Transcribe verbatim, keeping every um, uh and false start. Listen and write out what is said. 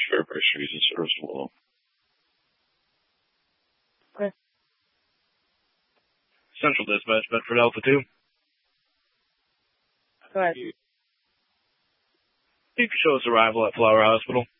Fairfax Street is service below. Okay. Central Dispatch, Bedford Alpha two. Go ahead. You can show us arrival at Flower Hospital.